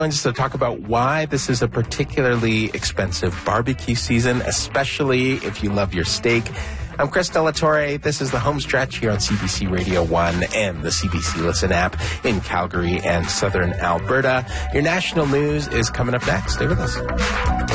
Just to talk about why this is a particularly expensive barbecue season, especially if you love your steak. I'm Chris Delatorre. This is the home stretch here on CBC Radio 1 and the CBC Listen app in Calgary and Southern Alberta. Your national news is coming up next. Stay with us.